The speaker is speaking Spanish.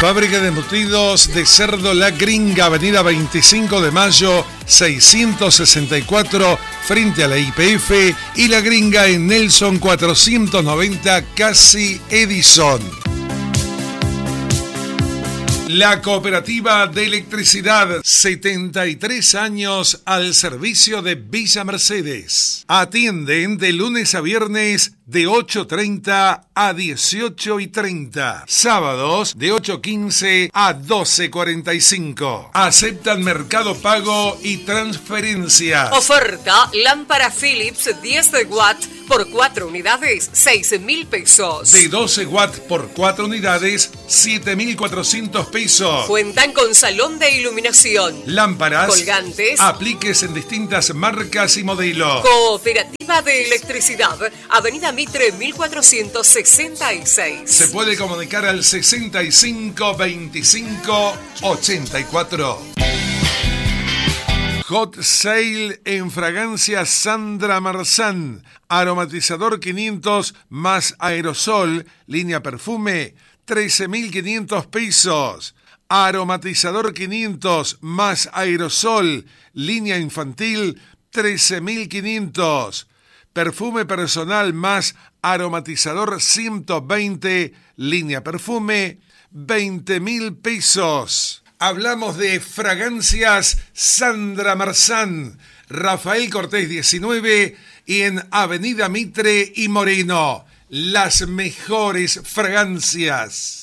Fábrica de embutidos de cerdo La Gringa, avenida 25 de mayo, 664, frente a la YPF, y La Gringa en Nelson 490, casi Edison. La Cooperativa de Electricidad, 73 años al servicio de Villa Mercedes. Atienden de lunes a viernes de 8:30 a 18:30. Sábados de 8:15 a 12:45. Aceptan Mercado Pago y transferencias. Oferta: lámpara Philips 10 watt por 4 unidades, 6.000 pesos. De 12 watt por 4 unidades, 7.400 pesos. Cuentan con salón de iluminación, lámparas, colgantes, apliques en distintas marcas y modelos. Cooperativa de Electricidad, avenida Mitre 1466. Se puede comunicar al 65 25 84. Hot Sale en fragancias Sandra Marzán. Aromatizador 500 más aerosol, línea perfume, 13.500 pesos. Aromatizador 500 más aerosol, línea infantil, 13.500. Perfume personal más aromatizador 120, línea perfume, 20.000 pesos. Hablamos de fragancias Sandra Marzán, Rafael Cortés 19 y en Avenida Mitre y Moreno. Las mejores fragancias.